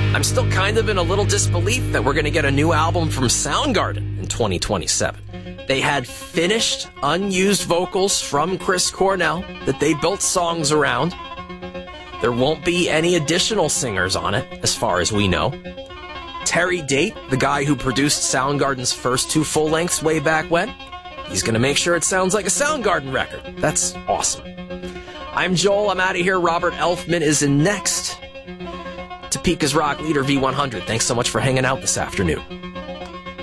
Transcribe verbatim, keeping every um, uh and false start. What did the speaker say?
I'm still kind of in a little disbelief that we're going to get a new album from Soundgarden in twenty twenty-seven. They had finished, unused vocals from Chris Cornell that they built songs around. There won't be any additional singers on it, as far as we know. Terry Date, the guy who produced Soundgarden's first two full-lengths way back when, he's going to make sure it sounds like a Soundgarden record. That's awesome. I'm Joel. I'm out of here. Robert Elfman is in next. Topeka's Rock Leader V one hundred. Thanks so much for hanging out this afternoon.